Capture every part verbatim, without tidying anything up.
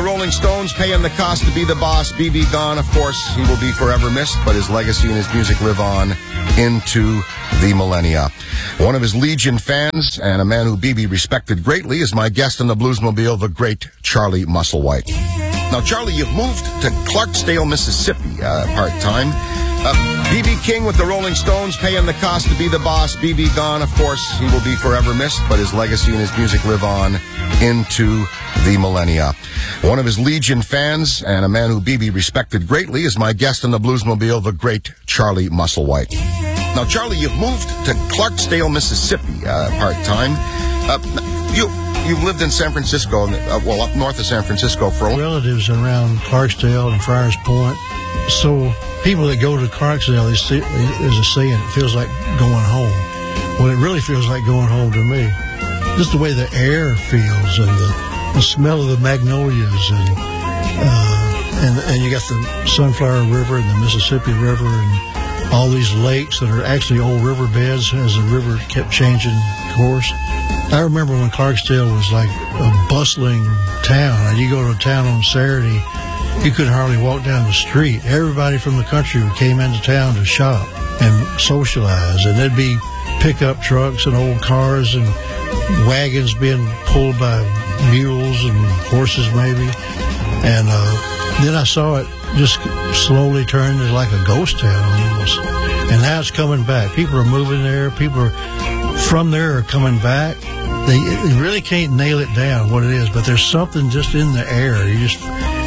the Rolling Stones, paying the cost to be the boss. B B gone, of course, he will be forever missed, but his legacy and his music live on into the millennia. One of his Legion fans and a man who B B respected greatly is my guest in the Bluesmobile, the great Charlie Musselwhite. Now, Charlie, you've moved to Clarksdale, Mississippi, uh, part-time. Uh, B B King with the Rolling Stones, paying the cost to be the boss. B B gone, of course, he will be forever missed, but his legacy and his music live on into the millennia. One of his Legion fans and a man who B B respected greatly is my guest in the Bluesmobile, the great Charlie Musselwhite. Now, Charlie, you've moved to Clarksdale, Mississippi, uh, part-time. Uh, you, you've lived in San Francisco, uh, well, up north of San Francisco for a relatives around Clarksdale and Friars Point. So people that go to Clarksdale, they see, there's a saying, it feels like going home. Well, it really feels like going home to me. Just the way the air feels and the, the smell of the magnolias and, uh, and and you got the Sunflower River and the Mississippi River and all these lakes that are actually old riverbeds as the river kept changing course. I remember when Clarksdale was like a bustling town, and you go to town on Saturday, you couldn't hardly walk down the street. Everybody from the country came into town to shop and socialize, and there'd be pickup trucks and old cars and wagons being pulled by mules and horses maybe. And uh, then I saw it just slowly turn into like a ghost town almost. And now it's coming back. People are moving there. People are from there are coming back. They, they really can't nail it down what it is, but there's something just in the air. You just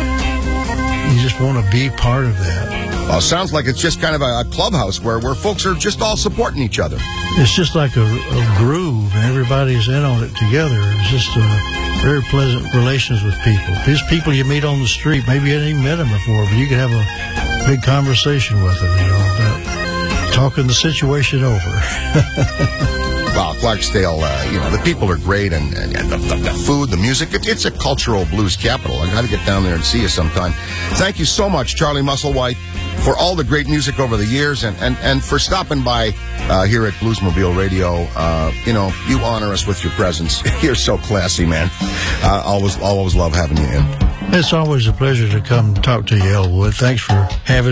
you just want to be part of that. Well, it sounds like it's just kind of a, a clubhouse where, where folks are just all supporting each other. It's just like a, a groove, and everybody's in on it together. It's just a very pleasant relations with people. These people you meet on the street, maybe you hadn't even met them before, but you could have a big conversation with them, you know, about talking the situation over. Well, Clarksdale, uh, you know, the people are great, and, and the, the, the food, the music, it, it's a cultural blues capital. I got to get down there and see you sometime. Thank you so much, Charlie Musselwhite, for all the great music over the years, and, and, and for stopping by uh, here at Bluesmobile Radio. Uh, you know, you honor us with your presence. You're so classy, man. Uh, always, always love having you in. It's always a pleasure to come talk to you, Elwood. Thanks for having